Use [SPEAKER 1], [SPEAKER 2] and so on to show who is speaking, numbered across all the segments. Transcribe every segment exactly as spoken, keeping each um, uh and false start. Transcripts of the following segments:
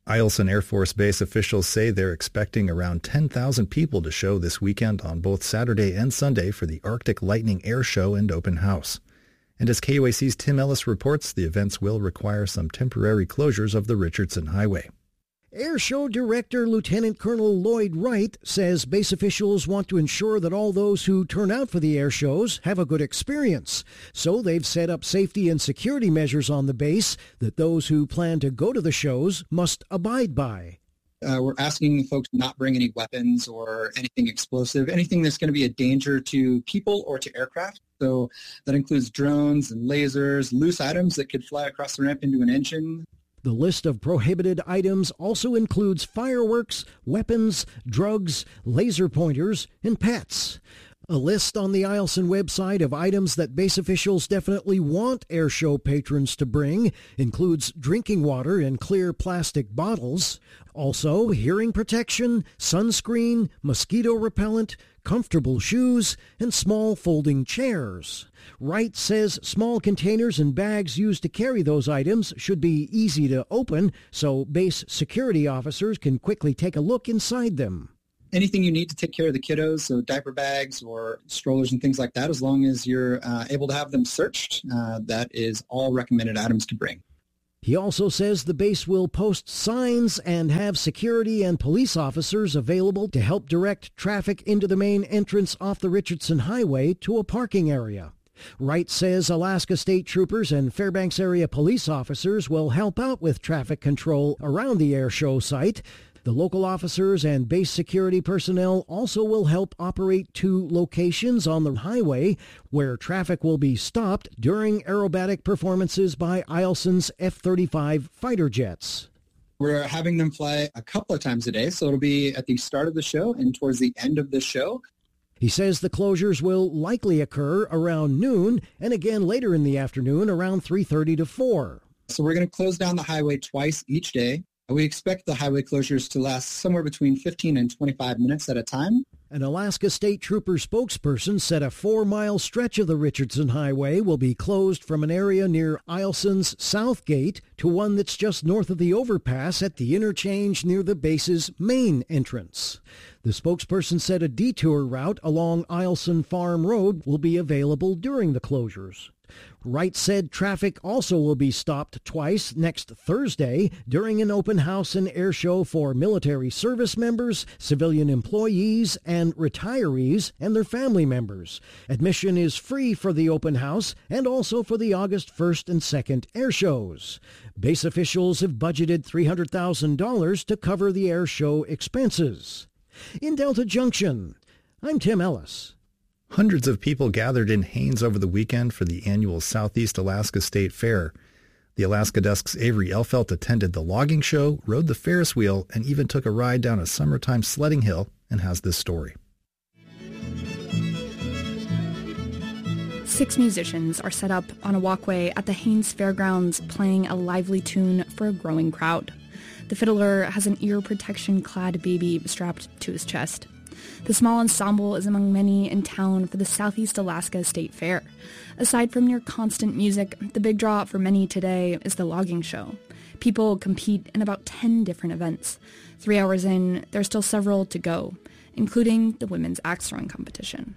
[SPEAKER 1] Eielson Air Force Base officials say they're expecting around ten thousand people to show this weekend on both Saturday and Sunday for the Arctic Lightning Air Show and Open House. And as K U A C's Tim Ellis reports, the events will require some temporary closures of the Richardson Highway.
[SPEAKER 2] Air Show Director Lieutenant Colonel Lloyd Wright says base officials want to ensure that all those who turn out for the air shows have a good experience. So they've set up safety and security measures on the base that those who plan to go to the shows must abide by.
[SPEAKER 3] Uh, we're asking folks not bring any weapons or anything explosive, anything that's going to be a danger to people or to aircraft. So that includes drones and lasers, loose items that could fly across the ramp into an engine.
[SPEAKER 2] The list of prohibited items also includes fireworks, weapons, drugs, laser pointers, and pets. A list on the Eielson website of items that base officials definitely want air show patrons to bring includes drinking water in clear plastic bottles, also hearing protection, sunscreen, mosquito repellent, comfortable shoes, and small folding chairs. Wright says small containers and bags used to carry those items should be easy to open so base security officers can quickly take a look inside them.
[SPEAKER 3] Anything you need to take care of the kiddos, so diaper bags or strollers and things like that, as long as you're uh, able to have them searched, uh, that is all recommended items to bring.
[SPEAKER 2] He also says the base will post signs and have security and police officers available to help direct traffic into the main entrance off the Richardson Highway to a parking area. Wright says Alaska State Troopers and Fairbanks area police officers will help out with traffic control around the air show site. The local officers and base security personnel also will help operate two locations on the highway where traffic will be stopped during aerobatic performances by Eielson's F thirty-five fighter jets.
[SPEAKER 3] We're having them fly a couple of times a day, so it'll be at the start of the show and towards the end of the show.
[SPEAKER 2] He says the closures will likely occur around noon and again later in the afternoon around three thirty to four.
[SPEAKER 3] So we're going to close down the highway twice each day. We expect the highway closures to last somewhere between fifteen and twenty-five minutes at a time.
[SPEAKER 2] An Alaska State Trooper spokesperson said a four-mile stretch of the Richardson Highway will be closed from an area near Eielson's South Gate to one that's just north of the overpass at the interchange near the base's main entrance. The spokesperson said a detour route along Eielson Farm Road will be available during the closures. Wright said traffic also will be stopped twice next Thursday during an open house and air show for military service members, civilian employees, and retirees and their family members. Admission is free for the open house and also for the August first and second air shows. Base officials have budgeted three hundred thousand dollars to cover the air show expenses. In Delta Junction, I'm Tim Ellis.
[SPEAKER 1] Hundreds of people gathered in Haines over the weekend for the annual Southeast Alaska State Fair. The Alaska Desk's Avery Elfelt attended the logging show, rode the Ferris wheel, and even took a ride down a summertime sledding hill, and has this story.
[SPEAKER 4] Six musicians are set up on a walkway at the Haines Fairgrounds playing a lively tune for a growing crowd. The fiddler has an ear protection-clad baby strapped to his chest. The small ensemble is among many in town for the Southeast Alaska State Fair. Aside from near constant music, the big draw for many today is the logging show. People compete in about ten different events. Three hours in, there are still several to go, including the women's axe throwing competition.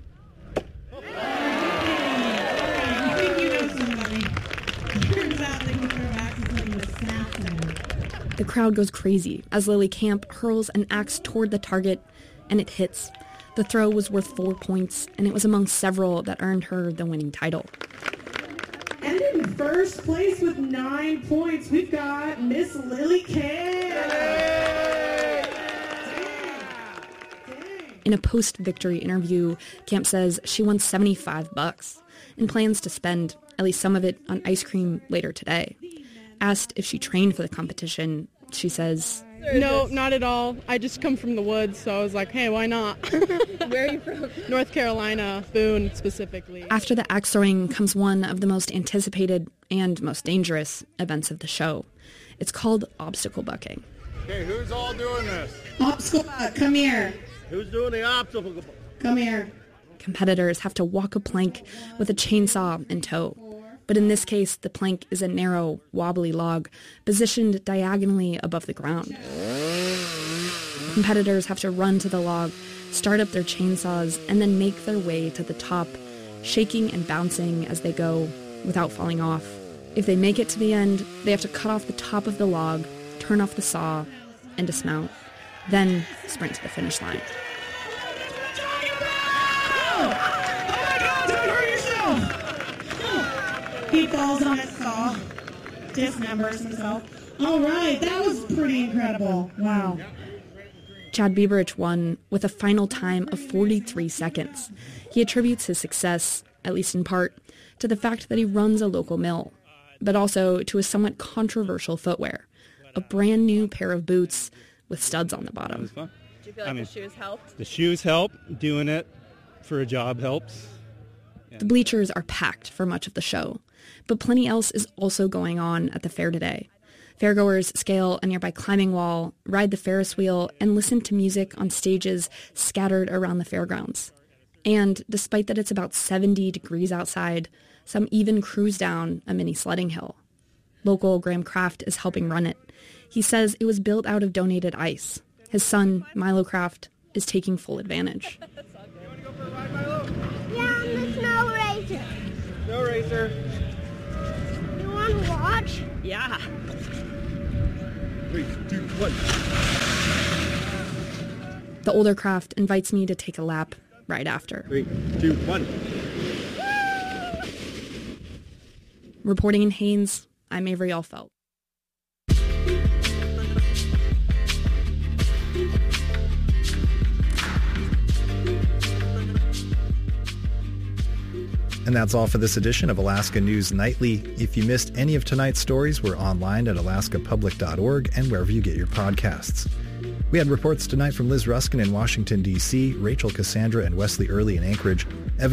[SPEAKER 4] The crowd goes crazy as Lily Camp hurls an axe toward the target, and it hits. The throw was worth four points, and it was among several that earned her the winning title.
[SPEAKER 5] And in first place with nine points, we've got Miss Lily Camp.
[SPEAKER 4] In a post-victory interview, Camp says she won seventy-five bucks and plans to spend at least some of it on ice cream later today. Asked if she trained for the competition, she says,
[SPEAKER 6] "No, not at all. I just come from the woods, so I was like, hey, why not?"
[SPEAKER 4] Where are you from?
[SPEAKER 6] North Carolina, Boone specifically.
[SPEAKER 4] After the axe throwing comes one of the most anticipated and most dangerous events of the show. It's called obstacle bucking.
[SPEAKER 7] Okay, who's all doing this?
[SPEAKER 5] Obstacle buck, come here.
[SPEAKER 7] Who's doing the obstacle buck?
[SPEAKER 5] Come here.
[SPEAKER 4] Competitors have to walk a plank with a chainsaw in tow. But in this case, the plank is a narrow, wobbly log positioned diagonally above the ground. Competitors have to run to the log, start up their chainsaws, and then make their way to the top, shaking and bouncing as they go without falling off. If they make it to the end, they have to cut off the top of the log, turn off the saw, and dismount, then sprint to the finish line.
[SPEAKER 5] He falls on his saw, dismembers himself. All right, that was pretty incredible. Wow.
[SPEAKER 4] Chad Bieberich won with a final time of forty-three seconds. He attributes his success, at least in part, to the fact that he runs a local mill, but also to his somewhat controversial footwear, a brand new pair of boots with studs on the bottom.
[SPEAKER 8] It was fun.
[SPEAKER 9] Do you feel like
[SPEAKER 8] I mean,
[SPEAKER 9] the shoes helped?
[SPEAKER 8] The shoes help. Doing it for a job helps. Yeah.
[SPEAKER 4] The bleachers are packed for much of the show, but plenty else is also going on at the fair today. Fairgoers scale a nearby climbing wall, ride the Ferris wheel, and listen to music on stages scattered around the fairgrounds. And despite that it's about seventy degrees outside, some even cruise down a mini sledding hill. Local Graham Kraft is helping run it. He says it was built out of donated ice. His son, Milo Kraft, is taking full advantage.
[SPEAKER 10] Yeah, I'm the snow racer.
[SPEAKER 7] Snow racer.
[SPEAKER 10] You want to watch?
[SPEAKER 9] Yeah.
[SPEAKER 7] Three, two, one.
[SPEAKER 4] The older Kraft invites me to take a lap right after.
[SPEAKER 7] Three, two, one.
[SPEAKER 4] Reporting in Haines, I'm Avery Alfelt.
[SPEAKER 1] And that's all for this edition of Alaska News Nightly. If you missed any of tonight's stories, we're online at alaska public dot org and wherever you get your podcasts. We had reports tonight from Liz Ruskin in Washington, D C, Rachel Cassandra and Wesley Early in Anchorage, Evan